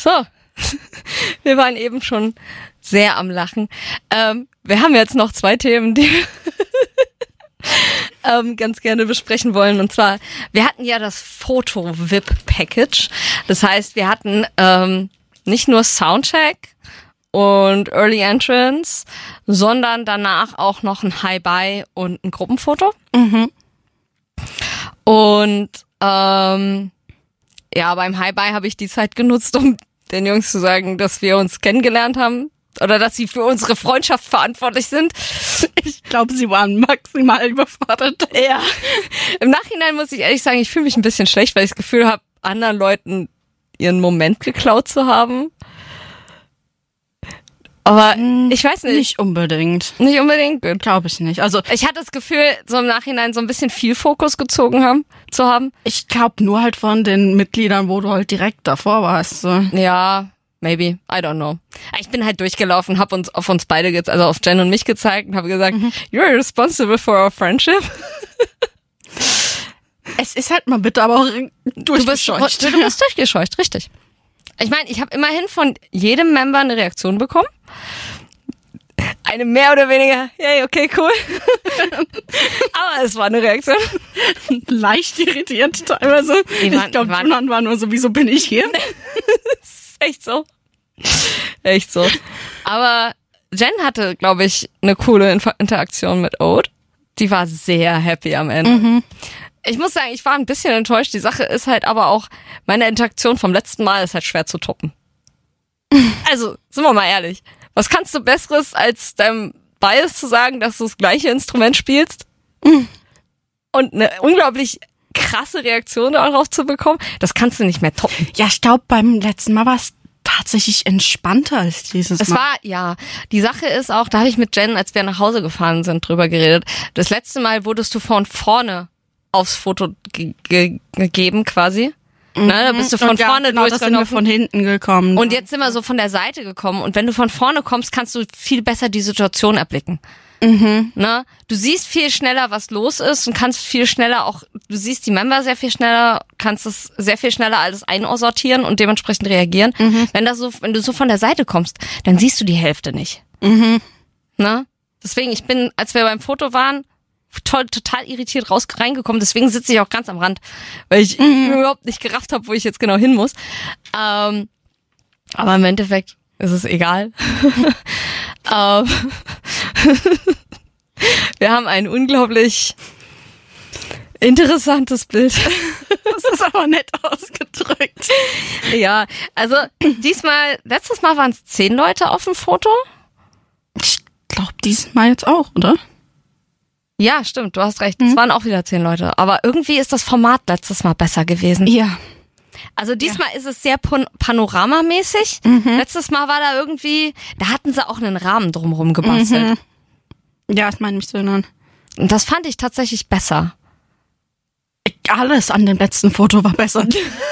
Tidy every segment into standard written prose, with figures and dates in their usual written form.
So, wir waren eben schon sehr am Lachen. Wir haben jetzt noch 2 Themen, die wir ganz gerne besprechen wollen. Und zwar, wir hatten ja das Foto-VIP-Package. Das heißt, wir hatten nicht nur Soundcheck und Early Entrance, sondern danach auch noch ein Hi-Bye und ein Gruppenfoto. Mhm. Und beim Hi-Bye habe ich die Zeit genutzt, um den Jungs zu sagen, dass wir uns kennengelernt haben oder dass sie für unsere Freundschaft verantwortlich sind. Ich glaube, sie waren maximal überfordert. Ja. Im Nachhinein muss ich ehrlich sagen, ich fühle mich ein bisschen schlecht, weil ich das Gefühl habe, anderen Leuten ihren Moment geklaut zu haben. Aber ich weiß nicht. Nicht unbedingt. Nicht unbedingt? Gut. Glaube ich nicht. Also Ich hatte das Gefühl, so im Nachhinein so ein bisschen viel Fokus gezogen zu haben. ich glaube nur halt von den Mitgliedern, wo du halt direkt davor warst. So. Ja, maybe. I don't know. Ich bin halt durchgelaufen, habe uns auf uns beide, also auf Jen und mich gezeigt und habe gesagt, you're responsible for our friendship. Es ist halt mal bitte aber auch durchgescheucht. Du bist durchgescheucht, richtig. Ich meine, ich habe immerhin von jedem Member eine Reaktion bekommen. Eine mehr oder weniger, hey, okay, cool. Aber es war eine Reaktion. Leicht irritiert teilweise. Ich glaube, Jonan war nur so, wieso bin ich hier? Echt so. Echt so. Aber Jen hatte, glaube ich, eine coole Interaktion mit Ode. Die war sehr happy am Ende. Mhm. Ich muss sagen, ich war ein bisschen enttäuscht. Die Sache ist halt aber auch, meine Interaktion vom letzten Mal ist halt schwer zu toppen. Also, sind wir mal ehrlich. Was kannst du Besseres, als deinem Bias zu sagen, dass du das gleiche Instrument spielst? Und eine unglaublich krasse Reaktion darauf zu bekommen? Das kannst du nicht mehr toppen. Ja, ich glaube, beim letzten Mal war es tatsächlich entspannter als dieses Mal. Es war, ja, die Sache ist auch, da habe ich mit Jen, als wir nach Hause gefahren sind, drüber geredet. Das letzte Mal wurdest du von vorne aufs Foto gegeben quasi. Na, da bist du von vorne genau, sind wir von hinten gekommen. Und jetzt sind wir so von der Seite gekommen. Und wenn du von vorne kommst, kannst du viel besser die Situation erblicken. Mhm. Na, du siehst viel schneller, was los ist und kannst viel schneller auch, du siehst die Member sehr viel schneller, kannst es sehr viel schneller alles einsortieren und dementsprechend reagieren. Mhm. Wenn du so von der Seite kommst, dann siehst du die Hälfte nicht. Mhm. Na? Deswegen, als wir beim Foto waren, total irritiert reingekommen. Deswegen sitze ich auch ganz am Rand, weil ich überhaupt nicht gerafft habe, wo ich jetzt genau hin muss. Aber im Endeffekt ist es egal. Wir haben ein unglaublich interessantes Bild. Das ist aber nett ausgedrückt. Ja, also letztes Mal waren es 10 Leute auf dem Foto. Ich glaube, diesmal jetzt auch, oder? Ja, stimmt, du hast recht. Es waren auch wieder 10 Leute. Aber irgendwie ist das Format letztes Mal besser gewesen. Ja. Also diesmal ist es sehr panoramamäßig. Letztes Mal war da irgendwie, da hatten sie auch einen Rahmen drumherum gebastelt. Ja, das meine ich zu erinnern. Und das fand ich tatsächlich besser. Alles an dem letzten Foto war besser.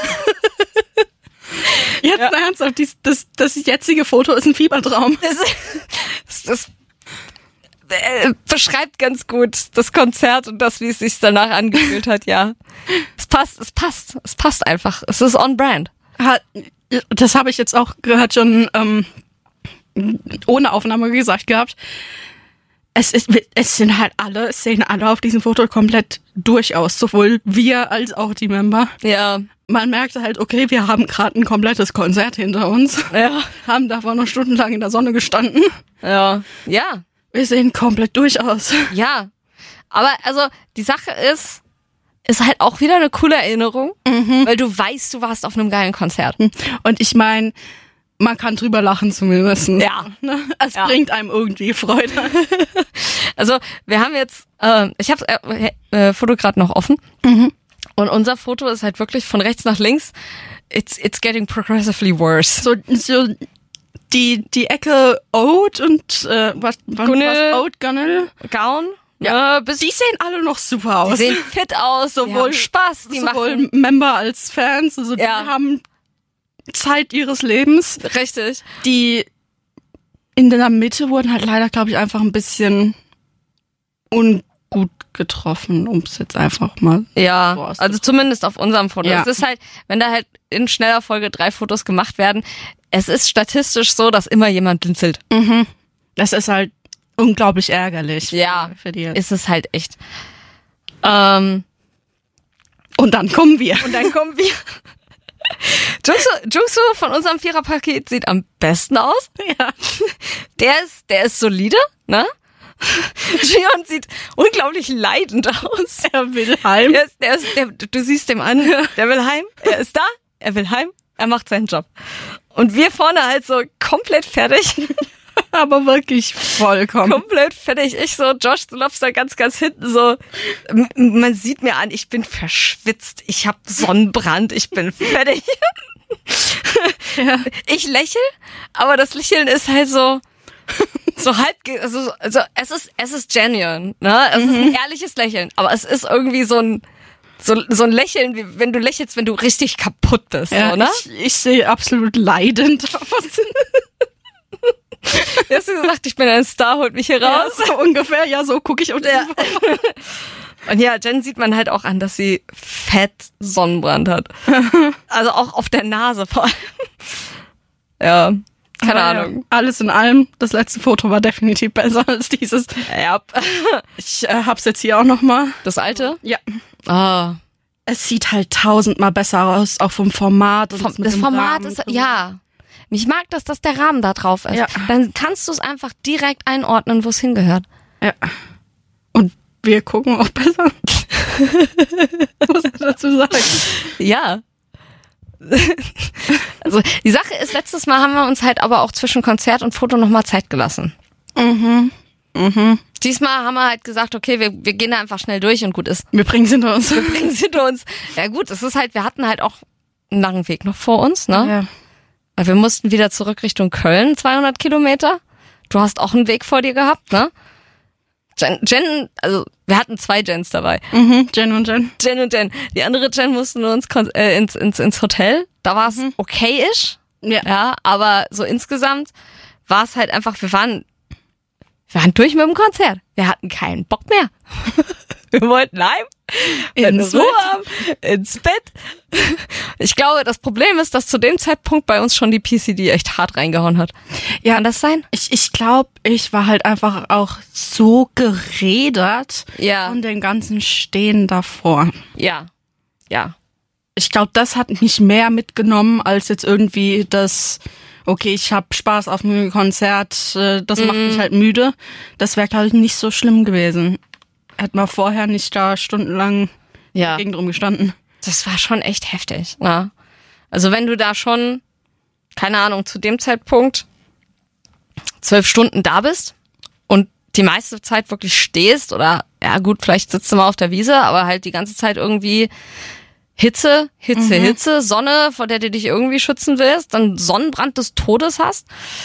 Jetzt ernsthaft, das jetzige Foto ist ein Fiebertraum. Das beschreibt ganz gut das Konzert und das, wie es sich danach angefühlt hat, ja. Es passt einfach. Es ist on brand. Das habe ich jetzt auch gehört schon ohne Aufnahme gesagt gehabt. Es sehen alle auf diesem Foto komplett durchaus, sowohl wir als auch die Member. Ja. Man merkte halt, okay, wir haben gerade ein komplettes Konzert hinter uns. Ja. Haben davor noch stundenlang in der Sonne gestanden. Ja. Ja. Wir sehen komplett durch aus. Ja. Aber also, die Sache ist halt auch wieder eine coole Erinnerung, weil du weißt, du warst auf einem geilen Konzert. Und ich meine, man kann drüber lachen zumindest. Ja. Es bringt einem irgendwie Freude. Also, wir haben jetzt, ich habe Foto gerade noch offen. Und unser Foto ist halt wirklich von rechts nach links. It's getting progressively worse. So die Ecke Ode und was Ode, Gunnel? Gaun. Ja, die sehen alle noch super aus. Die sehen fit aus, sowohl Spaß, sowohl Member als Fans, also die haben Zeit ihres Lebens. Richtig. Die in der Mitte wurden halt leider, glaube ich, einfach ein bisschen gut getroffen, um es jetzt einfach mal Ja, so auszudrücken. also zumindest auf unserem Foto. Ja. Es ist halt, wenn da halt in schneller Folge 3 Fotos gemacht werden, es ist statistisch so, dass immer jemand blinzelt. Das ist halt unglaublich ärgerlich. Ja, für die. ist es halt echt. Und dann kommen wir. Und dann kommen wir. Jungsu von unserem Viererpaket sieht am besten aus. Ja. Der ist solide, ne? Jion sieht unglaublich leidend aus. Er will heim. Du siehst dem an, der will heim. Er ist da, er will heim, er macht seinen Job. Und wir vorne halt so komplett fertig. Aber wirklich vollkommen. Komplett fertig. Ich so, Josh, du läufst da ganz, ganz hinten so. Man sieht mir an, ich bin verschwitzt. Ich hab Sonnenbrand. Ich bin fertig. Ja. Ich lächel, aber das Lächeln ist halt so halb, also es ist genuine, ne? Es ist ein ehrliches Lächeln, aber es ist irgendwie so ein Lächeln, wie wenn du lächelst, wenn du richtig kaputt bist, Ja, so, ne? ich sehe absolut leidend aus. Du hast gesagt, ich bin ein Star, holt mich hier raus. Ja, so ungefähr, ja, so gucke ich auf Ja. Und ja, Jen sieht man halt auch an, dass sie fett Sonnenbrand hat. Also auch auf der Nase vor allem. Ja, keine Ahnung. Ja, alles in allem, das letzte Foto war definitiv besser als dieses. Ja. Ich hab's jetzt hier auch nochmal. Das alte? Ja. Ah. Es sieht halt 1000-mal besser aus, auch vom Format. Und mit Das dem Format Rahmen. ist, ja. Ich mag das, dass der Rahmen da drauf ist. Ja. Dann kannst du es einfach direkt einordnen, wo es hingehört. Ja. Und wir gucken auch besser. Muss ich dazu sagen. Ja. Also die Sache ist, letztes Mal haben wir uns halt aber auch zwischen Konzert und Foto nochmal Zeit gelassen. Diesmal haben wir halt gesagt, okay, wir gehen da einfach schnell durch und gut ist. Wir bringen es hinter uns. Wir bringen es hinter uns. Ja gut, es ist halt, wir hatten halt auch einen langen Weg noch vor uns, ne? Ja. Weil wir mussten wieder zurück Richtung Köln, 200 Kilometer. Du hast auch einen Weg vor dir gehabt, ne? Jen, also wir hatten 2 Jens dabei. Jen und Jen. Jen und Jen. Die andere Jen mussten nur ins Hotel. Da war es okay-ish. Ja. Ja, aber so insgesamt war es halt einfach, wir waren durch mit dem Konzert. Wir hatten keinen Bock mehr. Wir wollten heim, Ins Ruhe Bett. haben, ins Bett. Ich glaube, das Problem ist, dass zu dem Zeitpunkt bei uns schon die PCD echt hart reingehauen hat. Ja. Kann das sein? Ich glaube, ich war halt einfach auch so gerädert Ja. von dem ganzen Stehen davor. Ja. Ja. Ich glaube, das hat mich mehr mitgenommen als jetzt irgendwie das, okay, ich habe Spaß auf dem Konzert, das macht mich halt müde. Das wäre, glaube ich, nicht so schlimm gewesen. Hätten wir vorher nicht da stundenlang Ja. gegen drum gestanden. Das war schon echt heftig. Ne? Also wenn du da schon, keine Ahnung, zu dem Zeitpunkt 12 Stunden da bist und die meiste Zeit wirklich stehst oder, ja gut, vielleicht sitzt du mal auf der Wiese, aber halt die ganze Zeit irgendwie Hitze, Sonne, vor der du dich irgendwie schützen willst, dann Sonnenbrand des Todes hast,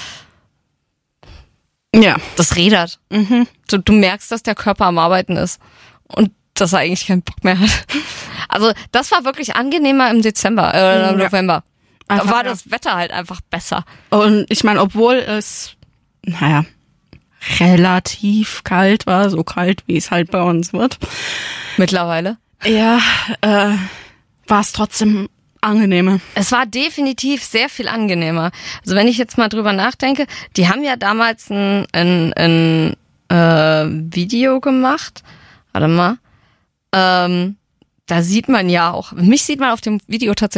Ja. das rädert. Du merkst, dass der Körper am Arbeiten ist und dass er eigentlich keinen Bock mehr hat. Also das war wirklich angenehmer im Dezember, im Ja. November. Da Einfach, war ja. das Wetter halt einfach besser. Und ich meine, obwohl es, naja, relativ kalt war, so kalt, wie es halt bei uns wird, Mittlerweile. ja, war es trotzdem angenehmer. Es war definitiv sehr viel angenehmer. Also wenn ich jetzt mal drüber nachdenke, die haben ja damals ein Video gemacht. Warte mal. Da sieht man ja auch, mich sieht man auf dem Video tatsächlich